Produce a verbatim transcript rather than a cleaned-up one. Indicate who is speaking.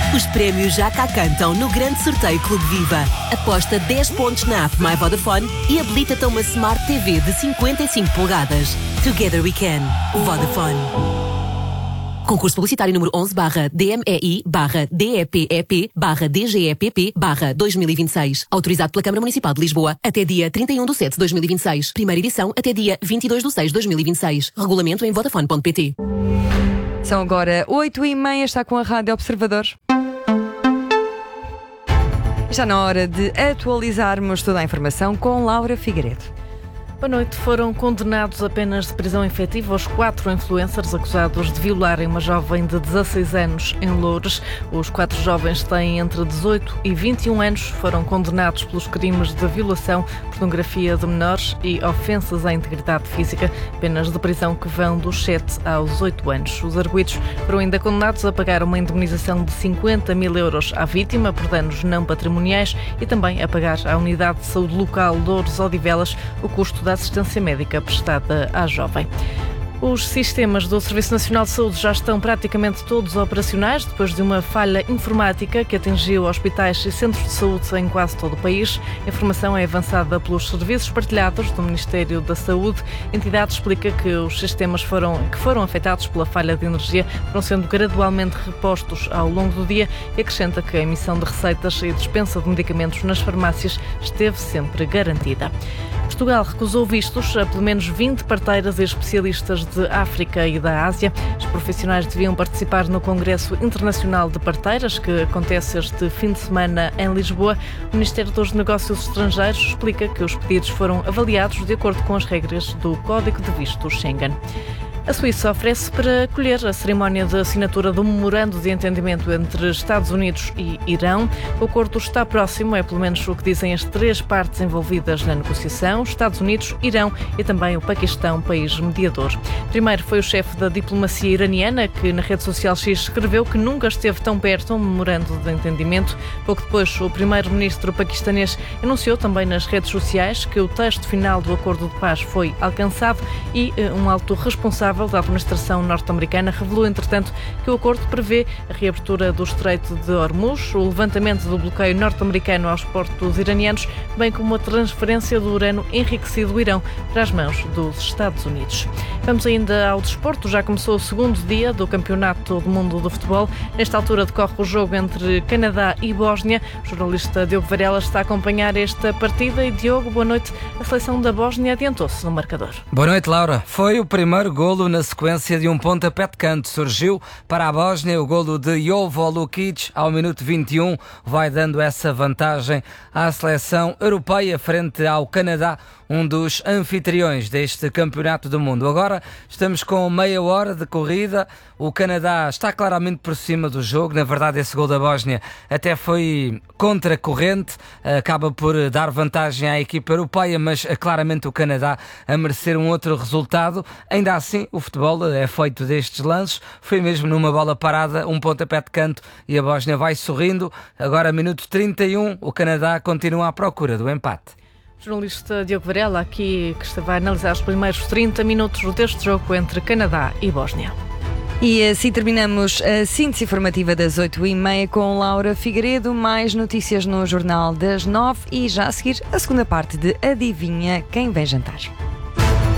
Speaker 1: Os prémios já cá cantam no grande sorteio Clube Viva. Aposta dez pontos na app My Vodafone e habilita-te a uma Smart T V de cinquenta e cinco polegadas. Together we can. Vodafone. Concurso publicitário número onze barra D M E I barra D E P E P barra D G E P P barra dois mil e vinte e seis. Autorizado pela Câmara Municipal de Lisboa até dia trinta e um de setembro de dois mil e vinte e seis. Primeira edição até dia vinte e dois de seis de dois mil e vinte e seis. Regulamento em vodafone ponto pt.
Speaker 2: São agora oito e meia, está com a Rádio Observador. Está na hora de atualizarmos toda a informação com Laura Figueiredo.
Speaker 3: Boa noite. Foram condenados a penas de prisão efetiva os quatro influencers acusados de violarem uma jovem de dezasseis anos em Loures. Os quatro jovens têm entre dezoito e vinte e um anos. Foram condenados pelos crimes de violação, pornografia de menores e ofensas à integridade física. Penas de prisão que vão dos sete aos oito anos. Os arguidos foram ainda condenados a pagar uma indemnização de cinquenta mil euros à vítima por danos não patrimoniais e também a pagar à Unidade de Saúde Local Loures Odivelas o custo da assistência médica prestada à jovem. Os sistemas do Serviço Nacional de Saúde já estão praticamente todos operacionais depois de uma falha informática que atingiu hospitais e centros de saúde em quase todo o país. A informação é avançada pelos serviços partilhados do Ministério da Saúde. A entidade explica que os sistemas foram, que foram afetados pela falha de energia foram sendo gradualmente repostos ao longo do dia e acrescenta que a emissão de receitas e dispensa de medicamentos nas farmácias esteve sempre garantida. Portugal recusou vistos a pelo menos vinte parteiras e especialistas de África e da Ásia. Os profissionais deviam participar no Congresso Internacional de Parteiras, que acontece este fim de semana em Lisboa. O Ministério dos Negócios Estrangeiros explica que os pedidos foram avaliados de acordo com as regras do Código de Vistos Schengen. A Suíça oferece para acolher a cerimónia de assinatura do memorando de entendimento entre Estados Unidos e Irão. O acordo está próximo, é pelo menos o que dizem as três partes envolvidas na negociação: Estados Unidos, Irão e também o Paquistão, país mediador. Primeiro foi o chefe da diplomacia iraniana que na rede social X escreveu que nunca esteve tão perto um memorando de entendimento. Pouco depois, o primeiro-ministro paquistanês anunciou também nas redes sociais que o texto final do acordo de paz foi alcançado e um alto responsável da administração norte-americana revelou, entretanto, que o acordo prevê a reabertura do Estreito de Hormuz, o levantamento do bloqueio norte-americano aos portos iranianos, bem como a transferência do urânio enriquecido do Irão para as mãos dos Estados Unidos. Vamos ainda ao desporto. Já começou o segundo dia do Campeonato do Mundo de Futebol. Nesta altura decorre o jogo entre Canadá e Bósnia. O jornalista Diogo Varela está a acompanhar esta partida. E Diogo, boa noite. A seleção da Bósnia adiantou-se no marcador.
Speaker 4: Boa noite, Laura. Foi o primeiro golo na sequência de um pontapé de canto. Surgiu para a Bósnia o golo de Jovo Lukic ao minuto vinte e um, vai dando essa vantagem à seleção europeia frente ao Canadá, um dos anfitriões deste Campeonato do Mundo. Agora estamos com meia hora de corrida. O Canadá está claramente por cima do jogo. Na verdade, esse gol da Bósnia até foi contra a corrente, acaba por dar vantagem à equipa europeia, mas claramente o Canadá a merecer um outro resultado. Ainda assim, o futebol é feito destes lances. Foi mesmo numa bola parada, um pontapé de canto e a Bósnia vai sorrindo. Agora, minuto trinta e um, o Canadá continua à procura do empate.
Speaker 3: Jornalista Diogo Varela, aqui que vai analisar os primeiros trinta minutos deste jogo entre Canadá e Bósnia.
Speaker 2: E assim terminamos a síntese informativa das oito e meia com Laura Figueiredo. Mais notícias no Jornal das nove e já a seguir a segunda parte de Adivinha Quem Vem Jantar.